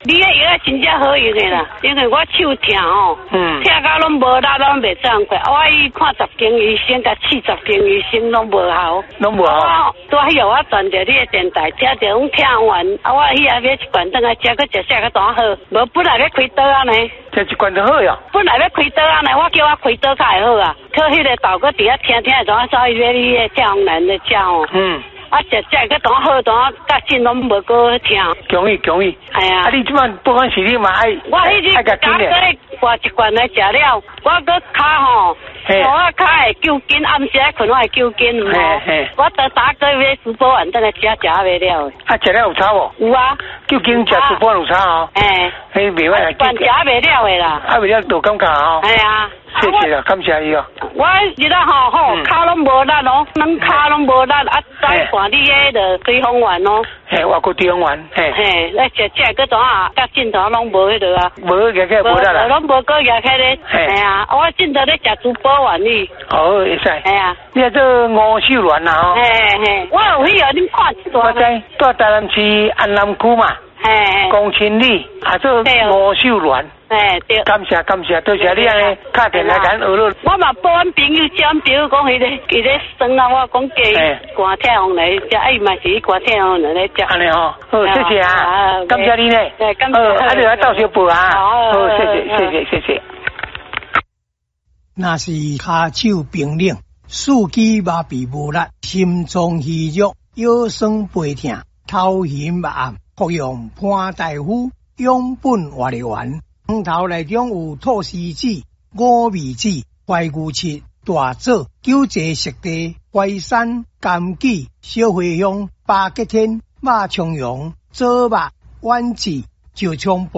你个药真正好用的啦，因为我手疼哦，疼到拢无力，拢袂这样快。我去看10间医生，甲试10间医生拢无效， 拢无效。 我迄个我转着你的电台，听着拢听完，我迄下要一罐转来食，佮食个大好，无本来要开刀啊呢。 食一罐就好呀。本来要开刀啊呢，我叫我开刀较会好啊。可迄个豆搁伫遐听听，怎啊所以要你个正人的食哦。啊，食个当好，当甲劲拢无个听。 恭喜！哎呀，你即摆不管是你嘛爱， 我迄日刚挂一罐来食了，我个骹吼，我骹会揪筋，暗时困我会揪筋，我打个月苏波丸，等下食袂了。 啊，食了有差无？ 有啊， 究竟食苏波有差哦？迄袂歹来食。食袂了的啦。 啊，袂了就感觉哦。 哎呀。 谢谢啦，感谢你哦。 我日仔吼骹拢无力哦，软骹拢无力，啊，再看你迄个水风丸哦。 我个水风丸， 来食个怎啊？甲镜头拢无迄个啊。 无个个无力啦。 拢无个个个咧。我镜头咧食猪宝丸哩。 会使。你做吴秀兰啦吼。 我有去哦，恁看一段。 我知，在台南市安南区嘛。公亲里，做吴秀兰。对，感谢，多谢你安尼打电来甲学了。 我嘛帮阮朋友讲，比如讲迄个酸啊，我讲加寒天红来食，嘛是寒天红来食。 安尼吼，好，谢谢啊，感谢你呢。 感谢。 你来到小报啊。好，谢谢。 那是骹手冰冷，四肢麻痹无力，心脏虚弱，腰酸背痛，头晕目暗，服用潘大夫养本活力丸。汤头内中有菟丝子、五味子、怀牛翅、大枣、九节食地、淮山、枸杞、小茴香、八吉天、马葱蓉、枣肉、丸子、就葱。